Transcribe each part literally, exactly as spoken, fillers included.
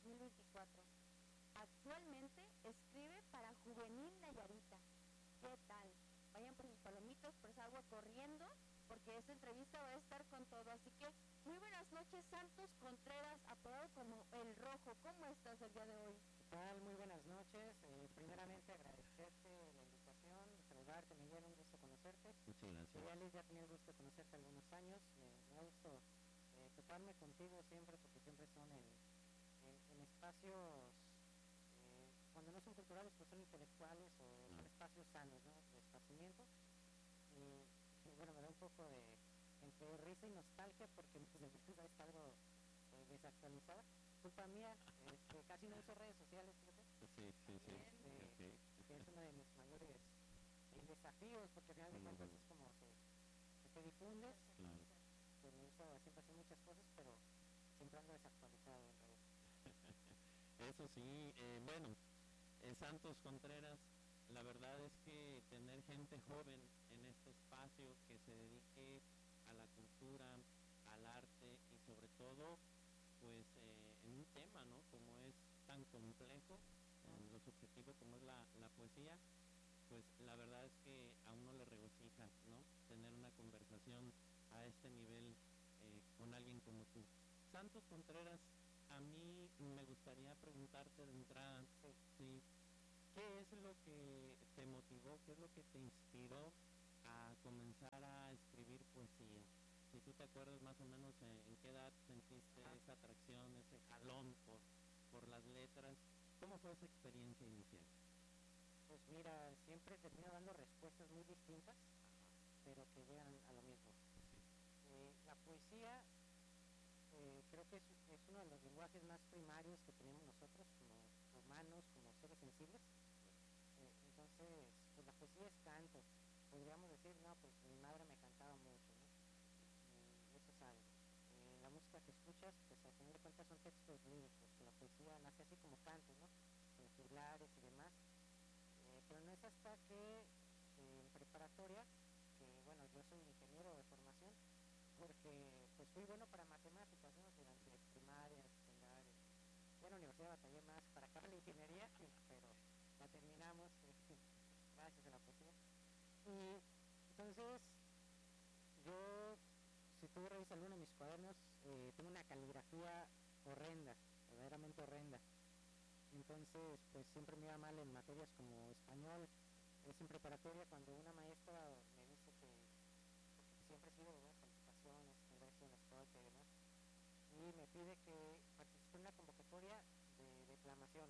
dos mil veinticuatro. Actualmente escribe para Juvenil Nayarita. ¿Qué tal? Vayan por sus palomitas, por esa agua corriendo, porque esta entrevista va a estar con todo. Así que, muy buenas noches, Santos Contreras, apodado como El Rojo. ¿Cómo estás el día de hoy? ¿Qué tal? Muy buenas noches. Eh, primeramente agradecerte la invitación, saludarte, Miguel, un gusto conocerte. Muchas gracias. Ya, Liz, ya tenía el gusto de conocerte algunos años. Me, me da gusto eh, toparme contigo siempre, porque siempre son en, en, en espacios, eh, cuando no son culturales, pues son intelectuales o Ah. son espacios sanos, ¿no? De esparcimiento. Y, y bueno, me da un poco de entre risa y nostalgia, porque mi defensa está algo eh, desactualizada. Culpa mía, este, casi no uso redes sociales, fíjate. Sí, sí, sí. Este, Okay. que es uno de mis mayores eh, desafíos, porque al final de Ujú. cuentas es como que, que te difundes. Claro. Que me gusta siempre hacer muchas cosas, pero siempre ando desactualizado en redes. Eso sí, eh, bueno, en Santos Contreras, la verdad es que tener gente joven en este espacio que se dedique a la cultura, al arte y sobre todo, pues eh, en un tema, ¿no? Como es tan complejo, en lo subjetivo como es la, la poesía, pues la verdad es que a uno le regocija, ¿no? Tener una conversación a este nivel eh, con alguien como tú. Santos Contreras, a mí me gustaría preguntarte de entrada, Sí. ¿sí? ¿Qué es lo que te motivó, qué es lo que te inspiró a comenzar a escribir poesía? Si tú te acuerdas más o menos eh, en qué edad sentiste Ajá. esa atracción, ese jalón por, por las letras, ¿cómo fue esa experiencia inicial? Pues mira, siempre termino dando respuestas muy distintas, pero que llegan a lo mismo. Eh, la poesía eh, creo que es, es uno de los lenguajes más primarios que tenemos nosotros como humanos, como seres sensibles. Eh, entonces, pues la poesía es canto. Podríamos decir, no, pues mi madre me cantaba mucho, ¿no? Y eso es algo. Eh, la música que escuchas, pues al final de cuentas son textos líricos. La poesía nace así como cantos, ¿no? Con juglares y demás. Eh, pero no es hasta que eh, en preparatoria, que bueno, yo soy ingeniero de formación, porque pues fui bueno para matemáticas, ¿no? Durante primaria, secundaria. Ya en la universidad batallé más para acabar la ingeniería, pero la terminamos eh, gracias a la poesía. Y entonces yo, si tú revisas alguno de mis cuadernos, eh, tengo una caligrafía horrenda, verdaderamente horrenda. Entonces, pues siempre me iba mal en materias como español. Es en preparatoria cuando una maestra me dice que, porque siempre he sido de buenas calificaciones, tendré sido en la escolta y demás, y me pide que participe en una convocatoria de declamación.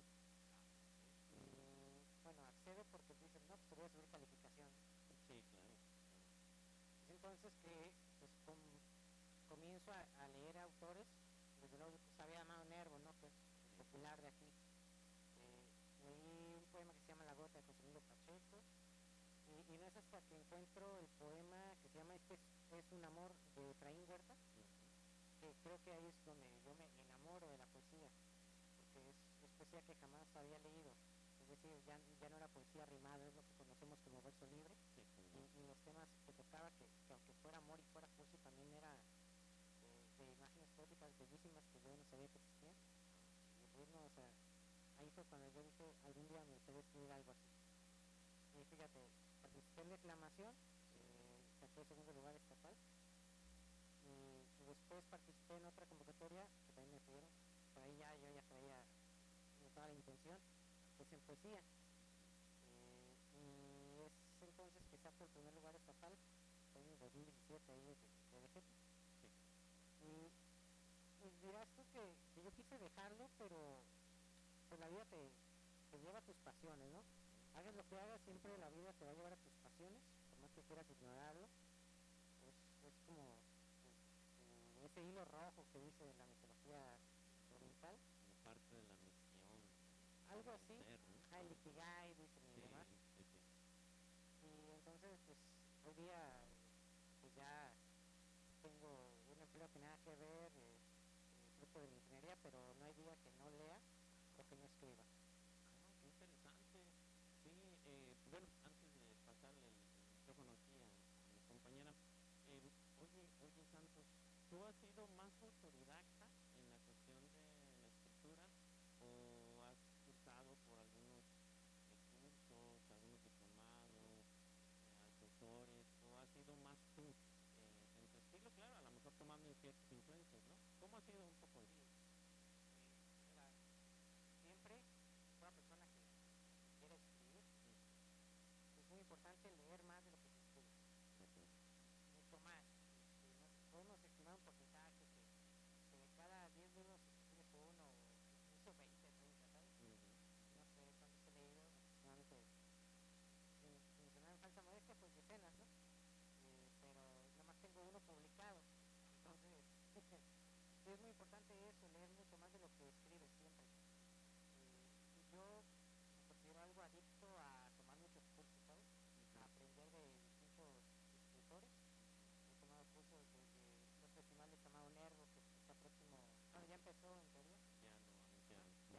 Y bueno, accedo porque dicen, no, pues te voy a subir calificación. Sí, claro. Es entonces que pues com, comienzo a, a leer autores. Desde luego sabía llamado Nervo, ¿no? Que es popular de aquí. Eh, leí un poema que se llama La Gota de José Emilio Pacheco. Y, y no es hasta que encuentro el poema que se llama Este es, es un amor de Efraín Huerta, que creo que ahí es donde yo me enamoro de la poesía, porque es, es poesía que jamás había leído. Es decir, ya, ya no era poesía rimada, es lo que conocemos como verso libre. Sí, y, y los temas que tocaba, que, que aunque fuera amor y fuera poesía, también era eh, de imágenes poéticas bellísimas que yo no sabía que existían. Y el ritmo, o sea, ahí fue cuando yo dije, algún día me gustaría escribir algo así. Y fíjate, participé en declamación, eh, saqué segundo lugar estatal, y, y después participé en otra convocatoria que también me pidieron, por ahí ya yo ya traía toda la intención, que es en poesía. Eh, y es entonces que saco el primer lugar estatal, fue en el dos mil diecisiete ahí de, de D G T. sí. Y, y dirás tú que, que yo quise dejarlo, pero pues la vida te, te lleva a tus pasiones, ¿no? Hagas lo que hagas, siempre la vida te va a llevar a tus pasiones, por más que quieras ignorarlo. Es, es como tu, tu, ese hilo rojo que dice de la mitología oriental. Como parte de la misión. Algo así, Ser, ¿no? ajá, el Ikigai, dicen y Sí, demás. sí, sí. Y entonces, pues, hoy día, pues ya tengo un empleo que nada que ver, eh, eh, fruto de mi ingeniería, pero no hay día que no lea o que no escriba. Ah, qué interesante. Sí, eh, bueno, antes de pasarle el, el micrófono aquí a, a mi compañera, eh, oye, oye Santos, ¿tú has sido más autodidacta en la cuestión de la escritura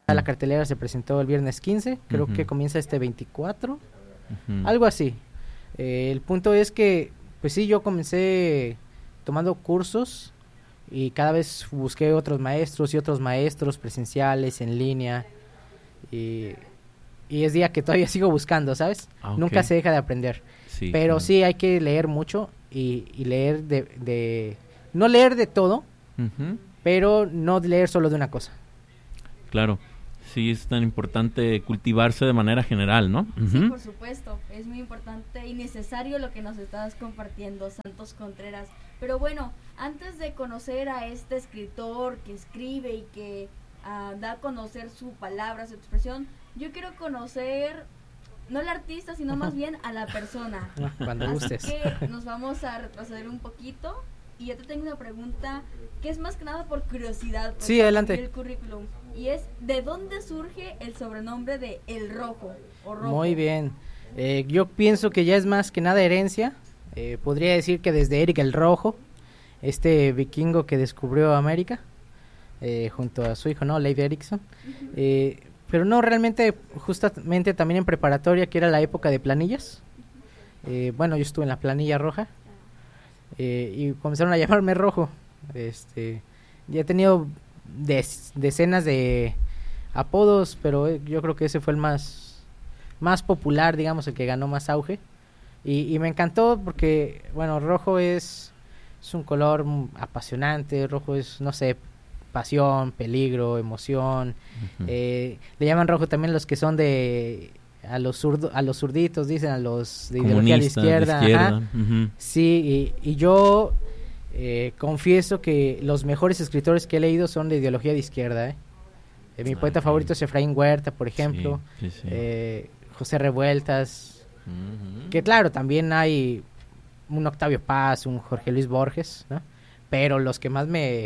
La cartelera se presentó el viernes quince, creo Ujú. que comienza este veinticuatro, Ujú. algo así. Eh, el punto es que, pues sí, yo comencé tomando cursos y cada vez busqué otros maestros y otros maestros presenciales, en línea, y, y es día que todavía sigo buscando, ¿sabes? Ah, Nunca ok. se deja de aprender, Sí, pero claro. sí hay que leer mucho y, y leer de, de, no leer de todo, Ujú. pero no leer solo de una cosa. Claro, sí es tan importante cultivarse de manera general, ¿no? Sí, Ujú. por supuesto, es muy importante y necesario lo que nos estás compartiendo, Santos Contreras. Pero bueno, antes de conocer a este escritor que escribe y que ah, da a conocer su palabra, su expresión, yo quiero conocer, no al artista, sino más bien a la persona. Cuando Así gustes. que nos vamos a retroceder un poquito y yo te tengo una pregunta que es más que nada por curiosidad. porque Sí, adelante. vi el currículum. Y es, ¿de dónde surge el sobrenombre de El Rojo o Rojo? Muy bien. Eh, yo pienso que ya es más que nada herencia. Eh, podría decir que desde Eric el Rojo, este vikingo que descubrió América, eh, junto a su hijo, ¿no? Leif Erikson. Eh, pero no, realmente, justamente también en preparatoria, que era la época de planillas. Eh, bueno, yo estuve en la planilla roja. Eh, y comenzaron a llamarme Rojo. Este, ya he tenido des- decenas de apodos, pero eh, yo creo que ese fue el más más popular, digamos, el que ganó más auge. Y, y me encantó porque, bueno, rojo es, es un color mm, apasionante, rojo es, no sé, pasión, peligro, emoción. Ujú. Eh, le llaman rojo también los que son de, a los zurdo, a los zurditos, dicen, a los de ideología de Comunista, izquierda. ajá. ujú. Sí, y, y yo eh, confieso que los mejores escritores que he leído son de ideología de izquierda. ¿eh? Eh, mi Ah, poeta ok. favorito es Efraín Huerta, por ejemplo. Sí, sí, sí. eh, José Revueltas, Ujú. que claro, también hay un Octavio Paz, un Jorge Luis Borges, ¿no? Pero los que más me,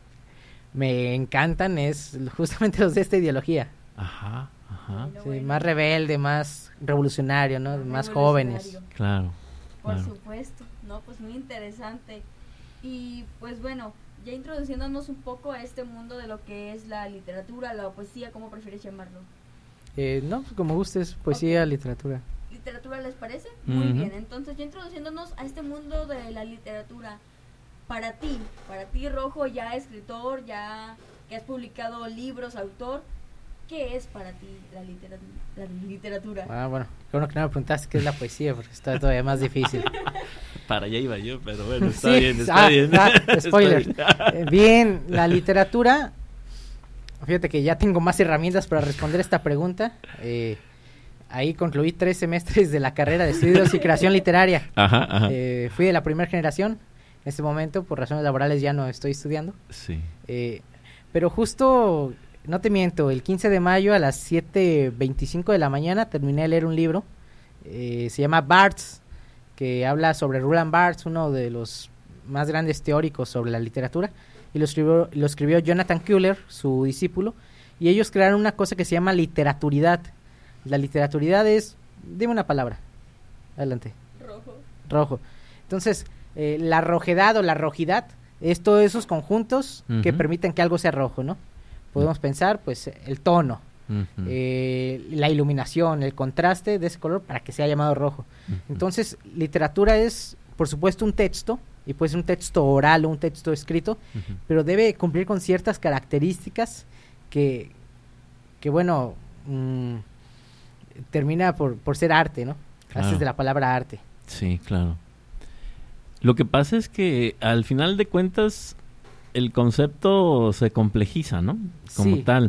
me encantan es justamente los de esta ideología. Ajá, ajá, Pero Sí, bueno, más rebelde, más revolucionario, ¿no? Más jóvenes. revolucionario, claro. Por claro. supuesto, no, pues muy interesante. Y pues bueno, ya introduciéndonos un poco a este mundo de lo que es la literatura, la poesía, ¿cómo prefieres llamarlo? Eh, no, pues como gustes, poesía, literatura. ¿Literatura les parece? Muy Ujú. bien, entonces ya introduciéndonos a este mundo de la literatura, para ti, para ti Rojo, ya escritor, ya que has publicado libros, autor, ¿qué es para ti la literatura? La literatura? Ah, bueno, qué bueno que no me preguntaste qué es la poesía, porque está todavía más difícil. Para allá iba yo, pero bueno, está Sí, bien, está ah, bien. ah, Está spoiler. bien. Eh, Bien, la literatura, fíjate que ya tengo más herramientas para responder esta pregunta. Eh, ahí concluí tres semestres de la carrera de estudios y creación literaria. Ajá, ajá. Eh, fui de la primera generación. En este momento, por razones laborales, ya no estoy estudiando. Sí. Eh, pero justo, no te miento, el quince de mayo a las siete veinticinco de la mañana terminé de leer un libro. Eh, se llama Barthes, que habla sobre Roland Barthes, uno de los más grandes teóricos sobre la literatura. Y lo escribió, lo escribió Jonathan Kuhler, su discípulo. Y ellos crearon una cosa que se llama literaturidad. La literaturidad es, dime una palabra. Adelante. Rojo. Rojo. Entonces, eh, la rojedad o la rojidad es todos esos conjuntos que Ujú. permiten que algo sea rojo, ¿no? Podemos pensar, pues, el tono, Ujú. eh, la iluminación, el contraste de ese color para que sea llamado rojo. Ujú. Entonces, literatura es, por supuesto, un texto, y puede ser un texto oral o un texto escrito, Ujú. pero debe cumplir con ciertas características que, que bueno, mm, termina por, por ser arte, ¿no? Claro. Haces de la palabra arte. Sí, claro. Lo que pasa es que al final de cuentas el concepto se complejiza, ¿no? Como Sí. tal.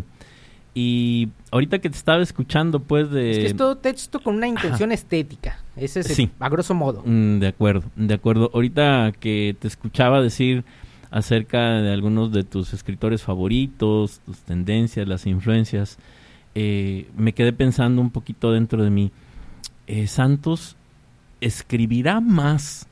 Y ahorita que te estaba escuchando, pues, de... Es que es todo texto con una intención estética. Ese es el- Sí. a grosso modo. Mm, de acuerdo, de acuerdo. Ahorita que te escuchaba decir acerca de algunos de tus escritores favoritos, tus tendencias, las influencias, eh, me quedé pensando un poquito dentro de mí. Eh, Santos escribirá más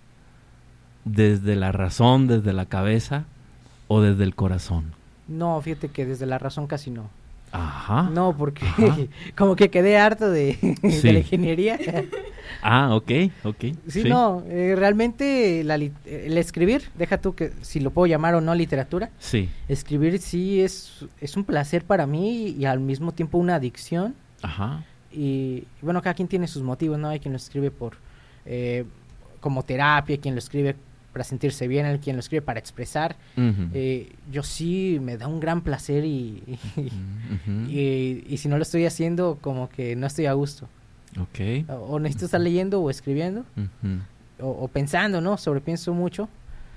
desde la razón, desde la cabeza o desde el corazón. No, fíjate que desde la razón casi no. Ajá. No, porque Ajá. como que quedé harto de, de Sí. la ingeniería. Ah, ok, ok. Sí, sí. no, eh, realmente la li- el escribir, deja tú que si lo puedo llamar o no literatura. Sí. Escribir sí es, es un placer para mí y al mismo tiempo una adicción. Ajá. Y bueno, cada quien tiene sus motivos, ¿no? Hay quien lo escribe por eh, como terapia, quien lo escribe para sentirse bien, hay quien lo escribe para expresar. Uh-huh. Eh, yo sí me da un gran placer y, y, uh-huh. y, y si no lo estoy haciendo, como que no estoy a gusto. Okay. O, o necesito estar leyendo o escribiendo uh-huh. o, o pensando, ¿no? Sobrepienso mucho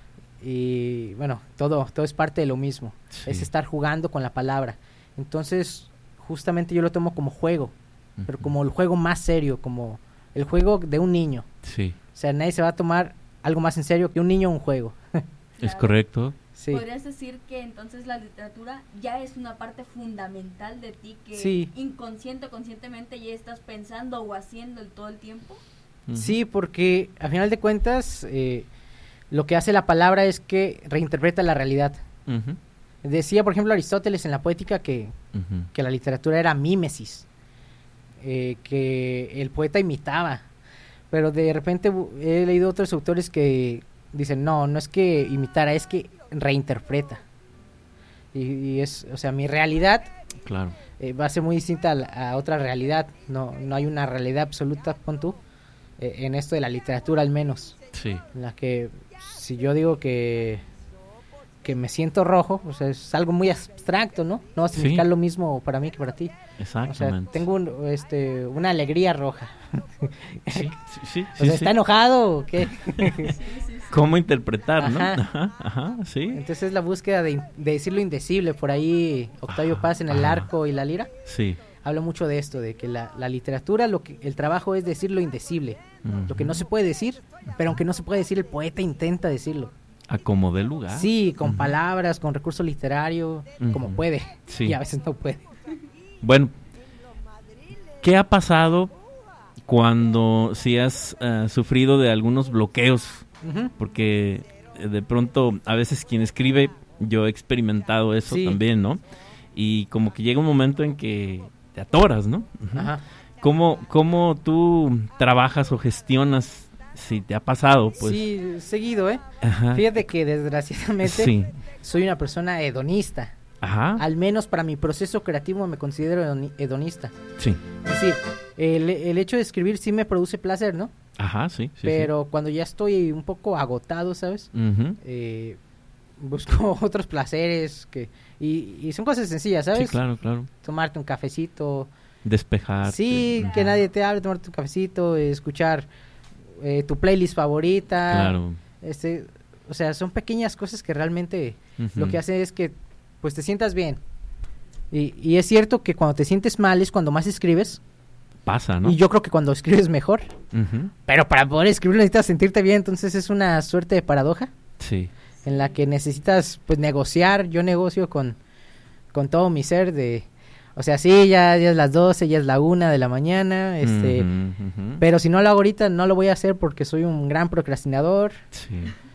y bueno, todo, todo es parte de lo mismo. Sí. Es estar jugando con la palabra. Entonces, justamente yo lo tomo como juego, uh-huh. pero como el juego más serio, como el juego de un niño. Sí. O sea, nadie se va a tomar algo más en serio que un niño un juego. Es correcto. Sí. ¿Podrías decir que entonces la literatura ya es una parte fundamental de ti que sí. inconsciente o conscientemente ya estás pensando o haciendo el, todo el tiempo? Uh-huh. Sí, porque a final de cuentas eh, lo que hace la palabra es que reinterpreta la realidad. Uh-huh. Decía, por ejemplo, Aristóteles en la Poética que, uh-huh. que la literatura era mímesis, eh, que el poeta imitaba, pero de repente he leído otros autores que dicen, no, no es que imitara, es que reinterpreta. Y, y es, o sea, mi realidad claro. eh, va a ser muy distinta a, la, a otra realidad. No, no hay una realidad absoluta, pon tú, eh, en esto de la literatura al menos. Sí. En la que, si yo digo que que me siento rojo, o sea, es algo muy abstracto, ¿no? No va a significar sí. lo mismo para mí que para ti. Exactamente. O sea, tengo un, este, una alegría roja. Sí, sí, sí. O sea, sí, ¿está sí. enojado o qué? Sí, sí, sí. ¿Cómo interpretar, ajá. no? Ajá, ajá, sí. Entonces es la búsqueda de, de decir lo indecible. Por ahí Octavio ah, Paz en El ah. Arco y la Lira sí. habla mucho de esto, de que la, la literatura, lo que el trabajo es decir lo indecible, uh-huh. lo que no se puede decir, pero aunque no se puede decir, el poeta intenta decirlo. A como dé lugar. Sí, con uh-huh. palabras, con recurso literario, uh-huh. como puede. Sí. Y a veces no puede. Bueno, ¿qué ha pasado cuando si has uh, sufrido de algunos bloqueos? Uh-huh. Porque eh, de pronto a veces quien escribe, yo he experimentado eso sí. también, ¿no? Y como que llega un momento en que te atoras, ¿no? Uh-huh. Ajá. ¿Cómo, ¿Cómo tú trabajas o gestionas? Si te ha pasado, pues. Sí, seguido, ¿eh? Ajá. Fíjate que desgraciadamente sí. soy una persona hedonista. Ajá. Al menos para mi proceso creativo me considero hedonista. Sí. Es decir, el, el hecho de escribir sí me produce placer, ¿no? Ajá, sí. sí Pero sí. cuando ya estoy un poco agotado, ¿sabes? Uh-huh. Eh, busco otros placeres que y, y son cosas sencillas, ¿sabes? Sí, claro, claro. Tomarte un cafecito. Despejar. Sí, uh-huh. que nadie te hable, tomarte un cafecito, escuchar eh, tu playlist favorita. Claro. Este, o sea, son pequeñas cosas que realmente uh-huh. lo que hace es que pues te sientas bien. Y, y es cierto que cuando te sientes mal es cuando más escribes. Pasa, ¿no? Y yo creo que cuando escribes mejor. Uh-huh. Pero para poder escribir necesitas sentirte bien, entonces es una suerte de paradoja. Sí. En la que necesitas pues negociar. Yo negocio con, con todo mi ser de... O sea, sí, ya, ya es las doce, ya es la una de la mañana, este, uh-huh, uh-huh. pero si no lo hago ahorita no lo voy a hacer porque soy un gran procrastinador. Sí.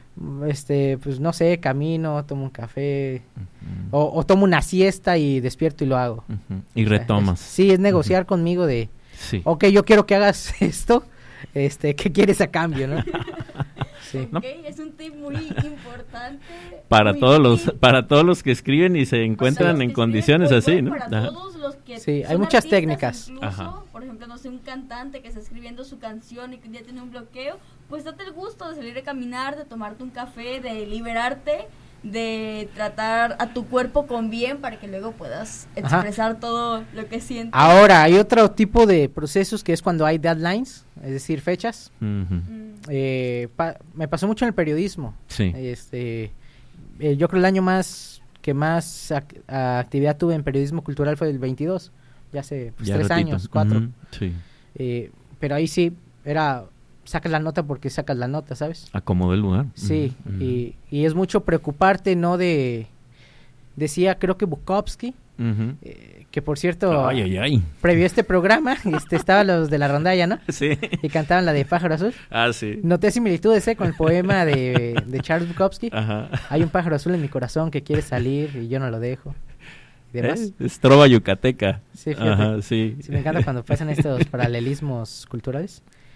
Este, pues no sé, camino, tomo un café, uh-huh. o, o tomo una siesta y despierto y lo hago. Uh-huh. Y retomas. Es, sí, es negociar uh-huh. conmigo de, sí. ok, yo quiero que hagas esto, este, ¿qué quieres a cambio, no? Sí. ¿No? Okay, es un tip muy importante. Para muy todos bien. los para todos los que escriben y se encuentran en condiciones así, ¿no? Para Ajá. todos los que sí, son hay muchas artistas, técnicas. Incluso, Ajá. por ejemplo, no sé, un cantante que está escribiendo su canción y que un día tiene un bloqueo, pues date el gusto de salir a caminar, de tomarte un café, de liberarte, de tratar a tu cuerpo con bien para que luego puedas expresar Ajá. todo lo que sientes. Ahora, hay otro tipo de procesos que es cuando hay deadlines, es decir, fechas. Uh-huh. Mm. Eh, pa- me pasó mucho en el periodismo. Sí. Este, eh, yo creo el año más que más ac- actividad tuve en periodismo cultural fue el veintidós, ya hace pues, ya tres ratito. años, cuatro. Uh-huh. Sí. Eh, pero ahí sí, era, sacas la nota porque sacas la nota, ¿sabes? Acomodó el lugar. Sí, Uh-huh. y, y es mucho preocuparte, ¿no? De, decía creo que Bukowski, Uh-huh. eh, que por cierto, ay, ay, ay. previo a este programa, este, estaban los de la rondalla, ¿no? Sí. Y cantaban la de Pájaro Azul. Ah, sí. Noté similitudes ¿eh? con el poema de, de Charles Bukowski. Ajá. Hay un pájaro azul en mi corazón que quiere salir y yo no lo dejo. Y demás. ¿Eh? Es trova yucateca. Sí, fíjate. Ajá, sí. Sí, me encanta cuando pasan estos paralelismos culturales.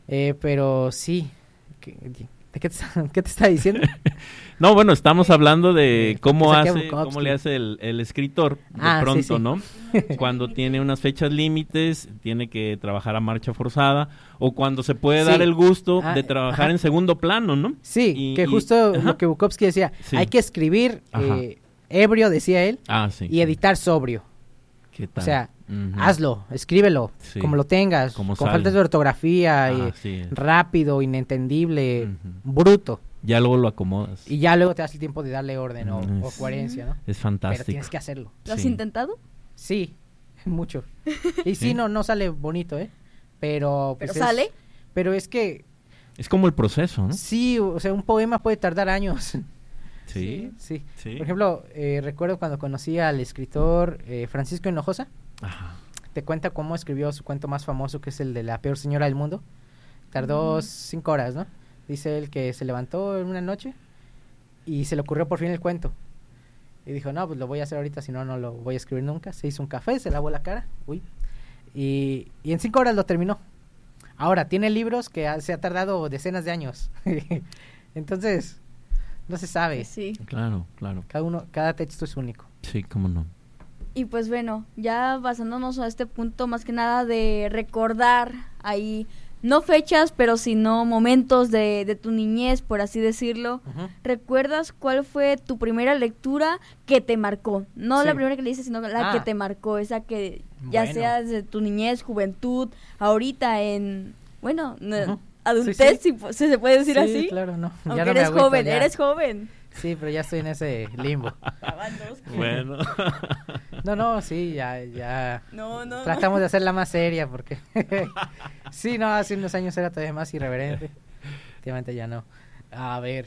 Eh, pero sí, ¿qué, ¿de qué te, está- qué te está diciendo? No, bueno, estamos hablando de cómo Saqué a hace, Bukowski. cómo le hace el, el escritor de Ah, sí, pronto, sí. ¿no? Cuando tiene unas fechas límites, tiene que trabajar a marcha forzada, o cuando se puede Sí. dar el gusto Ah, de trabajar ajá. en segundo plano, ¿no? Sí, Y- que y- justo ajá. lo que Bukowski decía, Sí. hay que escribir Ajá. eh, ebrio, decía él, Ah, sí. y sí. editar sobrio. ¿Qué O tal? sea, Ujú. hazlo, escríbelo, Sí. como lo tengas, Como con sale. faltas de ortografía, Ah, y así es. rápido, inentendible, Ujú. bruto. Ya luego lo acomodas. Y ya luego te das el tiempo de darle orden o, Mm, o es- coherencia, ¿no? Es Pero fantástico. tienes que hacerlo. ¿Lo has Sí. intentado? Sí, mucho. Y sí, Sí. no, no sale bonito, ¿eh? Pero... ¿Pero pues, es- sale? Pero es que, Es como el proceso, ¿no? sí, o sea, un poema puede tardar años. Sí. Sí. Sí. Por ejemplo, eh, recuerdo cuando conocí al escritor eh, Francisco Hinojosa, Ajá. te cuenta cómo escribió su cuento más famoso, que es el de La peor señora del mundo. Tardó Mm. cinco horas, ¿no? Dice él que se levantó en una noche y se le ocurrió por fin el cuento. Y dijo, no, pues lo voy a hacer ahorita, si no, no lo voy a escribir nunca. Se hizo un café, se lavó la cara, uy, y, y en cinco horas lo terminó. Ahora, tiene libros que ha- se ha tardado decenas de años. Entonces, no se sabe. Pues sí. Claro, claro. Cada uno, cada texto es único. Sí, cómo no. Y pues bueno, ya basándonos a este punto más que nada de recordar ahí, no fechas, pero sino momentos de, de tu niñez, por así decirlo. Ujú. ¿Recuerdas cuál fue tu primera lectura que te marcó? No Sí. la primera que leíste, sino la Ah. que te marcó, esa que ya Bueno. sea desde tu niñez, juventud, ahorita en, bueno, n- Ujú. adultez, Sí, si, po- si se puede decir Sí, así. claro, no. Aunque Ya no me eres agüito, joven, ya. eres joven. Sí, pero ya estoy en ese limbo. Bueno. No, no, sí, ya, ya. No, no, no. Tratamos de hacerla más seria porque... sí, no, hace unos años era todavía más irreverente. Últimamente ya no. A ver.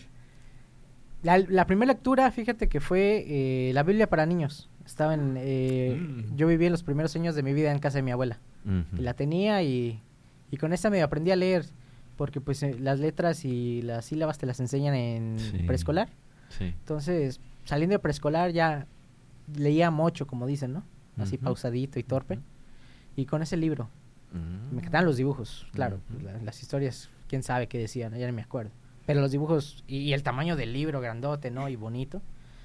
La, la primera lectura, fíjate que fue eh, la Biblia para niños. Estaba en... eh, Mm. Yo viví en los primeros años de mi vida en casa de mi abuela. Ujú. Y la tenía y, y con esta me aprendí a leer. Porque pues eh, las letras y las sílabas te las enseñan en Sí. preescolar. Sí. Entonces, saliendo de preescolar ya leía mucho, como dicen, ¿no? Así Ujú. pausadito y torpe. Ujú. Y con ese libro, Mm. me encantaban los dibujos, claro. Ujú. la- las historias, quién sabe qué decían, ya no me acuerdo. Pero los dibujos y, y el tamaño del libro, grandote, ¿no? Y bonito.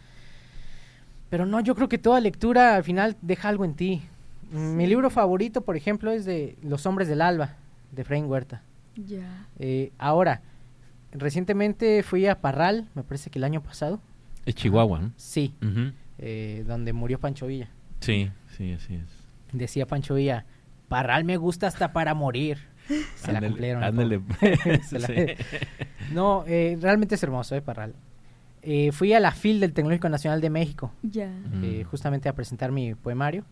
Pero no, yo creo que toda lectura al final deja algo en ti. Mm, Mi libro favorito, por ejemplo, es de Los Hombres del Alba, de Efraín Huerta. Ya. Eh, ahora, recientemente fui a Parral, me parece que el año pasado. Es Chihuahua, ¿no? Sí, Ujú. eh, donde murió Pancho Villa. Sí, sí, así es. Decía Pancho Villa, Parral me gusta hasta para morir. Se la Ándale, cumplieron. al ándale. pobre. Se la- Sí. No, eh, realmente es hermoso, eh, Parral. Eh, fui a la FIL del Tecnológico Nacional de México, Ya. eh, Mm. justamente a presentar mi poemario.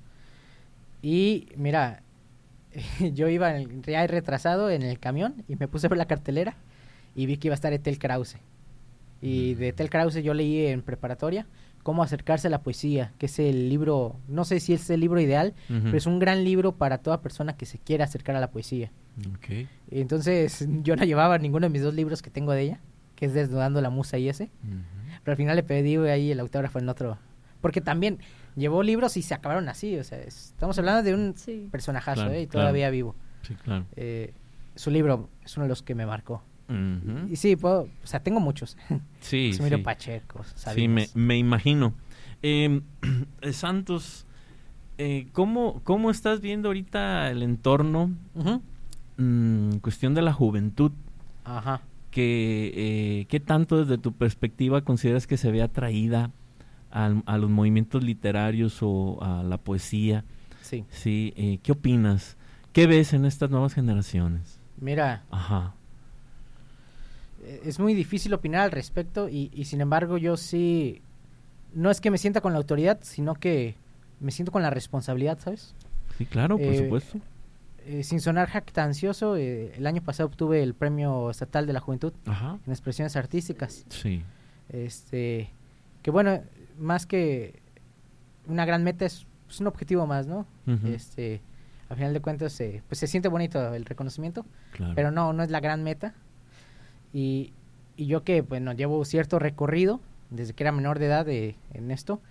Y mira, yo iba en- ya retrasado en el camión y me puse a ver la cartelera y vi que iba a estar Etel Krause. Y de Etel Krause yo leí en preparatoria Cómo acercarse a la poesía, que es el libro, no sé si es el libro ideal, Ujú. pero es un gran libro para toda persona que se quiera acercar a la poesía. Ok. Entonces yo no llevaba ninguno de mis dos libros que tengo de ella, que es Desnudando la Musa y ese, Ujú. pero al final le pedí ahí el autógrafo en otro, porque también llevó libros y se acabaron así, o sea, es- estamos hablando de un Sí. personajazo, Claro, ¿eh? Y claro. todavía vivo. Sí, claro. Eh, su libro es uno de los que me marcó. Ujú. Y sí, puedo, o sea, tengo muchos. Sí, Emilio sí. Pacheco, Sí, me, Sabinas. me imagino. Eh, eh, Santos, eh, ¿cómo, ¿cómo estás viendo ahorita el entorno, Ujú. mm, cuestión de la juventud? Ajá. Que, eh, ¿Qué tanto desde tu perspectiva consideras que se ve atraída al- a los movimientos literarios o a la poesía? Sí. Sí, eh, ¿qué opinas? ¿Qué ves en estas nuevas generaciones? Mira, Ajá. eh, es muy difícil opinar al respecto y, y sin embargo yo sí, no es que me sienta con la autoridad, sino que me siento con la responsabilidad, ¿sabes? Sí, claro, por Eh, supuesto. Eh, sin sonar jactancioso, eh, el año pasado obtuve el Premio Estatal de la Juventud Ajá. en expresiones artísticas. Sí. Este, que bueno, más que una gran meta es, es un objetivo más, ¿no? Ujú. Este, al final de cuentas, eh, pues se siente bonito el reconocimiento, Claro. pero no, no es la gran meta. Y, y yo que, bueno, llevo cierto recorrido desde que era menor de edad eh, en esto,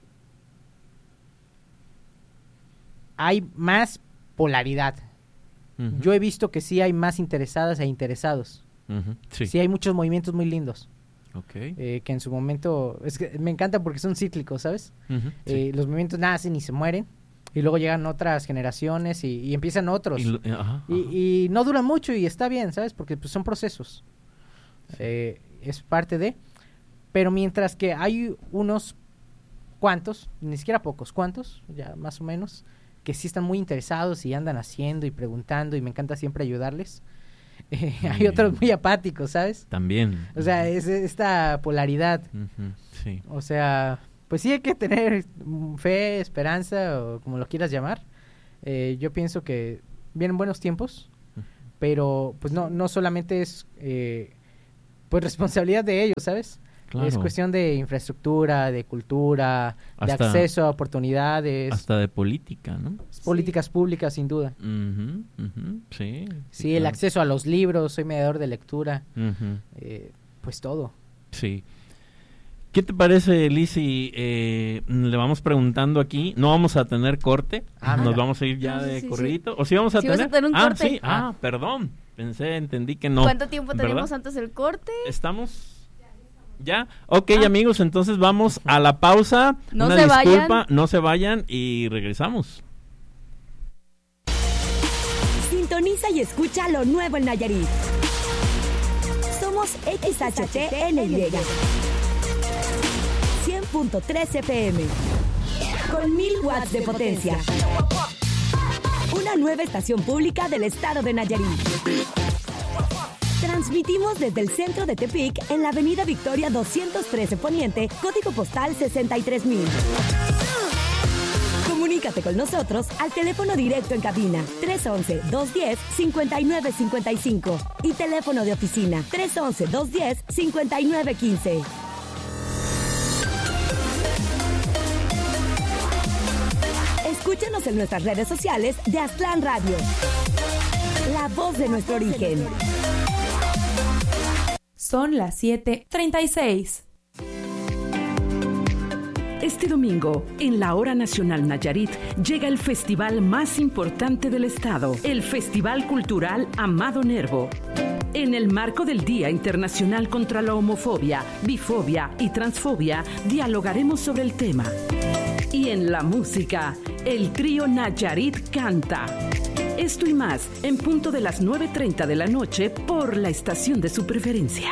hay más polaridad. uh-huh. yo he visto que sí hay más interesadas e interesados. Uh-huh. Sí. Sí hay muchos movimientos muy lindos. Okay. Eh, que en su momento, es que me encanta porque son cíclicos, ¿sabes? Uh-huh. Eh, sí. Los movimientos nacen y se mueren. Y luego llegan otras generaciones y, y empiezan otros. Y, ajá, ajá. Y, y no duran mucho y está bien, ¿sabes? Porque pues, son procesos. Sí. Eh, es parte de... Pero mientras que hay unos cuantos, ni siquiera pocos, cuantos, ya más o menos, que sí están muy interesados y andan haciendo y preguntando y me encanta siempre ayudarles. Eh, hay otros muy apáticos, ¿sabes? También. O sea, es esta polaridad. Uh-huh. Sí. O sea... Pues sí hay que tener fe, esperanza o como lo quieras llamar. Eh, yo pienso que vienen buenos tiempos, pero pues no no solamente es eh, pues responsabilidad de ellos, ¿sabes? Claro. Es cuestión de infraestructura, de cultura, hasta, de acceso a oportunidades. Hasta de política, ¿no? Políticas sí. públicas, sin duda. Uh-huh, uh-huh, sí. Sí, sí claro. El acceso a los libros, soy mediador de lectura, uh-huh. eh, pues todo. Sí. ¿Qué te parece, Liz, si eh, le vamos preguntando aquí? No vamos a tener corte, ah, nos mira. vamos a ir ya no, de sí, corridito. Sí. ¿O si sí vamos a ¿Sí tener? Vas a tener un ah, corte? sí, ah, perdón, pensé, entendí que no. ¿Cuánto tiempo ¿verdad? tenemos antes del corte? ¿Estamos? ¿Ya? Ok, ah. amigos, entonces vamos a la pausa. No Una se disculpa, vayan. no se vayan y regresamos. Sintoniza y escucha lo nuevo en Nayarit. Somos X H T N Y. cien punto tres F M con mil watts de potencia. Una nueva estación pública del estado de Nayarit. Transmitimos desde el centro de Tepic en la avenida Victoria doscientos trece Poniente, código postal sesenta y tres mil. Comunícate con nosotros al teléfono directo en cabina tres once, dos diez, cincuenta y nueve cincuenta y cinco y teléfono de oficina tres once, dos diez, cincuenta y nueve quince. Escúchanos en nuestras redes sociales de Aztlán Radio. La voz de nuestro origen. Son las siete treinta y seis. Este domingo, en la Hora Nacional Nayarit, llega el festival más importante del estado, el Festival Cultural Amado Nervo. En el marco del Día Internacional contra la Homofobia, Bifobia y Transfobia, dialogaremos sobre el tema. Y en la música, el trío Nayarit canta. Esto y más, en punto de las nueve treinta de la noche, por la estación de su preferencia.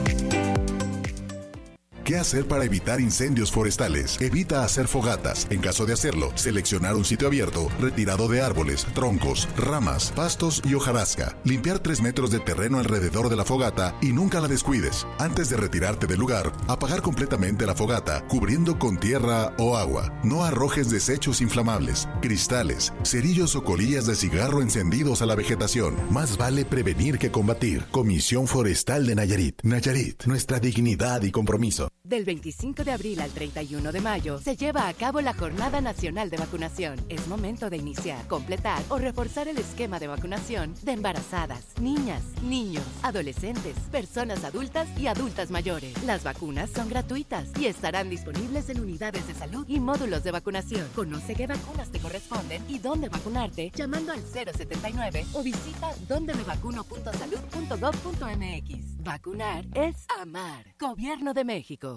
¿Qué hacer para evitar incendios forestales? Evita hacer fogatas. En caso de hacerlo, seleccionar un sitio abierto, retirado de árboles, troncos, ramas, pastos y hojarasca. Limpiar tres metros de terreno alrededor de la fogata y nunca la descuides. Antes de retirarte del lugar, apagar completamente la fogata, cubriendo con tierra o agua. No arrojes desechos inflamables, cristales, cerillos o colillas de cigarro encendidos a la vegetación. Más vale prevenir que combatir. Comisión Forestal de Nayarit. Nayarit, nuestra dignidad y compromiso. Del veinticinco de abril al treinta y uno de mayo se lleva a cabo la Jornada Nacional de Vacunación. Es momento de iniciar, completar o reforzar el esquema de vacunación de embarazadas, niñas, niños, adolescentes, personas adultas y adultas mayores. Las vacunas son gratuitas y estarán disponibles en unidades de salud y módulos de vacunación. Conoce qué vacunas te corresponden y dónde vacunarte llamando al cero setenta y nueve o visita donde me vacuno punto salud punto gob punto m x. Vacunar es amar. Gobierno de México.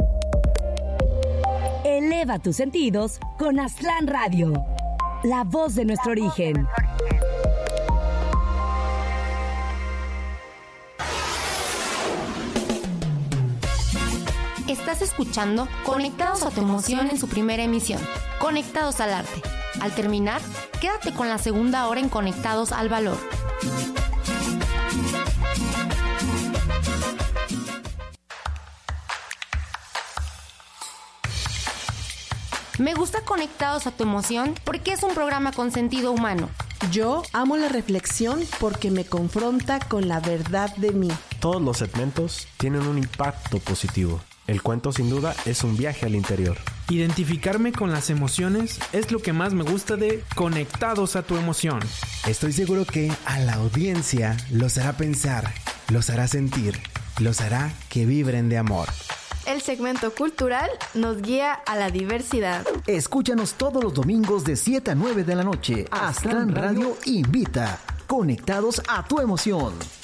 Eleva tus sentidos con Aztlán Radio, la voz de nuestro origen. Estás escuchando Conectados a tu emoción en su primera emisión, Conectados al arte. Al terminar, quédate con la segunda hora en Conectados al valor. Me gusta Conectados a tu emoción porque es un programa con sentido humano. Yo amo la reflexión porque me confronta con la verdad de mí. Todos los segmentos tienen un impacto positivo. El cuento sin duda es un viaje al interior. Identificarme con las emociones es lo que más me gusta de Conectados a tu emoción. Estoy seguro que a la audiencia los hará pensar, los hará sentir, los hará que vibren de amor. El segmento cultural nos guía a la diversidad. Escúchanos todos los domingos de siete a nueve de la noche. Aztlán Radio invita. Conectados a tu emoción.